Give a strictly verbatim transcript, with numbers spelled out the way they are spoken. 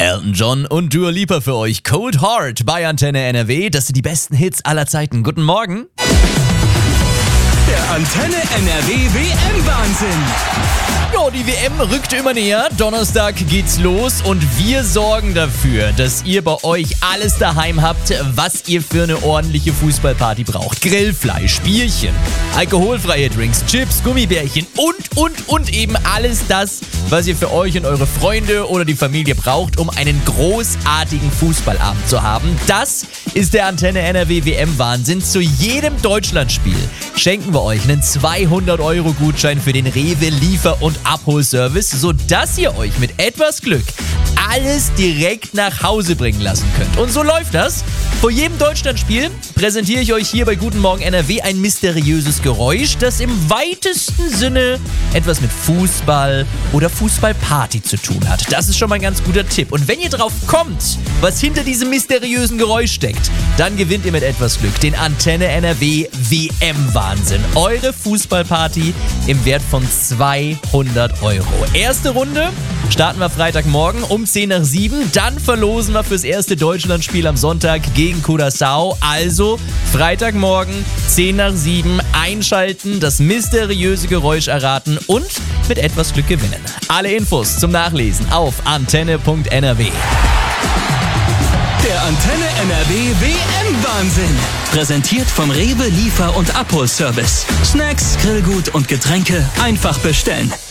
Elton John und Dua Lipa für euch. Cold Heart bei Antenne N R W. Das sind die besten Hits aller Zeiten. Guten Morgen. Der Antenne N R W W M-Wahnsinn. Ja, die W M rückt immer näher. Donnerstag geht's los und wir sorgen dafür, dass ihr bei euch alles daheim habt, was ihr für eine ordentliche Fußballparty braucht. Grillfleisch, Bierchen, alkoholfreie Drinks, Chips, Gummibärchen und, und, und eben alles das, was ihr für euch und eure Freunde oder die Familie braucht, um einen großartigen Fußballabend zu haben. Das ist der Antenne N R W W M-Wahnsinn. Zu jedem Deutschlandspiel schenken wir euch einen zweihundert Euro Gutschein für den Rewe Liefer- und Abholservice, sodass ihr euch mit etwas Glück alles direkt nach Hause bringen lassen könnt. Und so läuft das. Vor jedem Deutschlandspiel präsentiere ich euch hier bei Guten Morgen N R W ein mysteriöses Geräusch, das im weitesten Sinne etwas mit Fußball oder Fußballparty zu tun hat. Das ist schon mal ein ganz guter Tipp. Und wenn ihr drauf kommt, was hinter diesem mysteriösen Geräusch steckt, dann gewinnt ihr mit etwas Glück den Antenne N R W W M-Wahnsinn. Eure Fußballparty im Wert von zweihundert Euro. Erste Runde starten wir Freitagmorgen um zehn nach sieben. Dann verlosen wir fürs erste Deutschlandspiel am Sonntag gegen Curaçao. Also Freitagmorgen zehn nach sieben einschalten, das mysteriöse Geräusch erraten und mit etwas Glück gewinnen. Alle Infos zum Nachlesen auf antenne punkt n r w. Der Antenne N R W W M-Wahnsinn. Präsentiert vom Rewe Liefer- und Abholservice. Snacks, Grillgut und Getränke einfach bestellen.